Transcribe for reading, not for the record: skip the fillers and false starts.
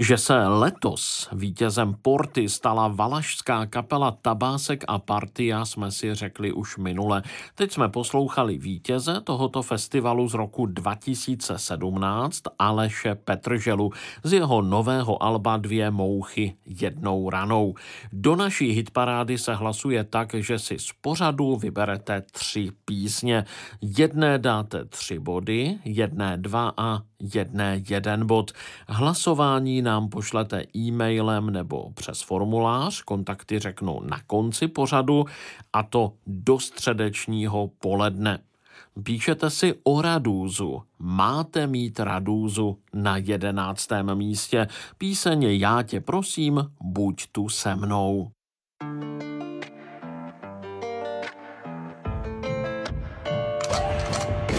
Že se letos vítězem Porty stala valašská kapela Tabásek a Partia, jsme si řekli už minule. Teď jsme poslouchali vítěze tohoto festivalu z roku 2017, Aleše Petrželu, z jeho nového alba Dvě mouchy jednou ranou. Do naší hitparády se hlasuje tak, že si z pořadu vyberete 3 písně. Jedné dáte 3 body, jedné 2 a jedné 1 bod. Hlasování nám pošlete e-mailem nebo přes formulář, kontakty řeknu na konci pořadu, a to do středečního poledne. Píšete si o Radúzu. Máte mít Radúzu na 11. místě. Píseň Já tě prosím, buď tu se mnou.